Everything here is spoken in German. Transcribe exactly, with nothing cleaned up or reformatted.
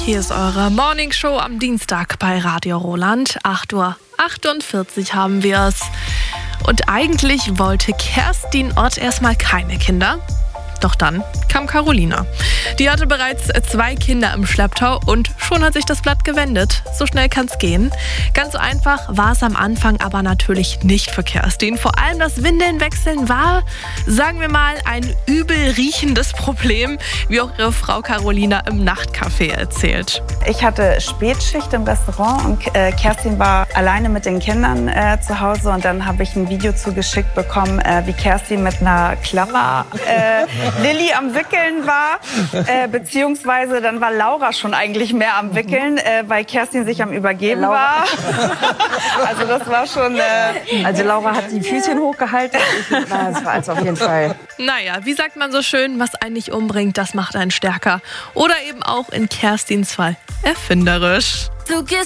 Hier ist eure Morning Show am Dienstag bei Radio Roland. acht Uhr achtundvierzig haben wir es. Und eigentlich wollte Kerstin Ott erstmal keine Kinder. Doch dann kam Carolina. Die hatte bereits zwei Kinder im Schlepptau und schon hat sich das Blatt gewendet. So schnell kann's gehen. Ganz so einfach war es am Anfang aber natürlich nicht für Kerstin. Vor allem das Windelnwechseln war, sagen wir mal, ein übel riechendes Problem, wie auch ihre Frau Carolina im Nachtcafé erzählt. Ich hatte Spätschicht im Restaurant und äh, Kerstin war alleine mit den Kindern äh, zu Hause. Und dann habe ich ein Video zugeschickt bekommen, äh, wie Kerstin mit einer Klammer äh, Lilly am Wickeln war, äh, beziehungsweise dann war Laura schon eigentlich mehr am Wickeln, äh, weil Kerstin sich am Übergeben Laura. war. Also das war schon... Äh Also Laura hat die Füßchen hochgehalten. Ich, na, das war also auf jeden Fall. Naja, wie sagt man so schön, was einen nicht umbringt, das macht einen stärker. Oder eben auch in Kerstins Fall erfinderisch. Du gehst